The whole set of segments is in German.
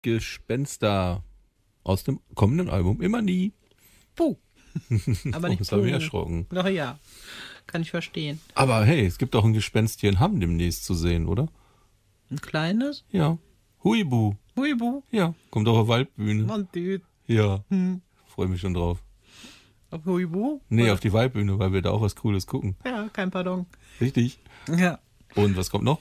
Gespenster aus dem kommenden Album Immer nie. Puh. Aber nicht Das habe ich erschrocken. Ach ja, kann ich verstehen. Aber hey, es gibt auch ein Gespenst hier in Hamm demnächst zu sehen, oder? Ein kleines? Ja. Huibu. Huibu. Ja, kommt auf der Waldbühne. Mann, dude. Ja, freue mich schon drauf. Auf Huibu? Nee, Oder? auf die Waldbühne, weil wir da auch was Cooles gucken. Ja, kein Pardon. Richtig. Ja. Und was kommt noch?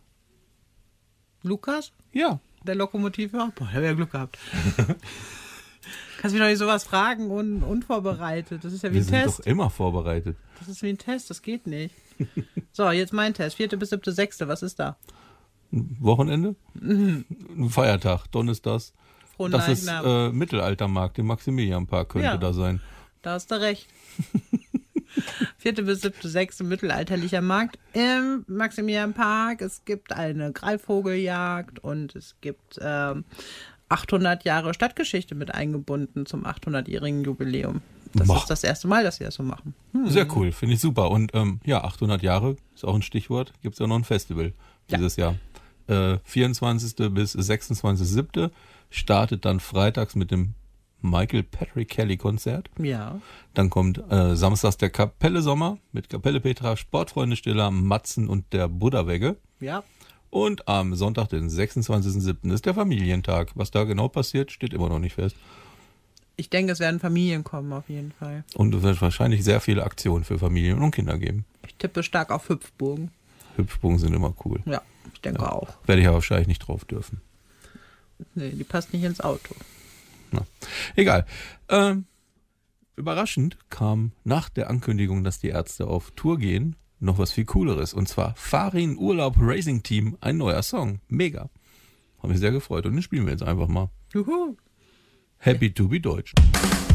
Lukas? Ja. Der Lokomotivführer? Boah, da wäre ja Glück gehabt. Kannst mich doch nicht sowas fragen und unvorbereitet. Das ist ja wie Wir ein sind Test. doch immer vorbereitet. Das ist wie ein Test, das geht nicht. So, jetzt mein Test. 4. bis 7. 6. Was ist da? Ein Wochenende? Ein Feiertag, Donnerstags. Frohen Das ist Leichnam. Mittelaltermarkt im Maximilianpark könnte Ja. da sein. Da hast du recht. 4. bis 7. 6. mittelalterlicher Markt im Maximilianpark. Es gibt eine Greifvogeljagd und es gibt 800 Jahre Stadtgeschichte mit eingebunden zum 800-jährigen Jubiläum. Das Boah. ist das erste Mal, dass sie das so machen. Sehr cool, finde ich super. Und 800 Jahre ist auch ein Stichwort. Gibt es ja noch ein Festival dieses Jahr. 24. bis 26.07. startet dann freitags mit dem Michael Patrick Kelly Konzert. Ja. Dann kommt samstags der Kapelle Sommer mit Kapelle Petra, Sportfreunde Stiller, Matzen und der Buddha-Wegge. Ja. Und am Sonntag, den 26.07. ist der Familientag. Was da genau passiert, steht immer noch nicht fest. Ich denke, es werden Familien kommen, auf jeden Fall. Und es wird wahrscheinlich sehr viele Aktionen für Familien und Kinder geben. Ich tippe stark auf Hüpfburgen. Hüpfsprung sind immer cool. Ja, ich denke auch. Werde ich aber wahrscheinlich nicht drauf dürfen. Nee, die passt nicht ins Auto. Na, egal. Überraschend kam nach der Ankündigung, dass die Ärzte auf Tour gehen, noch was viel Cooleres. Und zwar Farin Urlaub Racing Team, ein neuer Song. Mega. Hab mich sehr gefreut. Und den spielen wir jetzt einfach mal. Juhu. Happy to be Deutsch.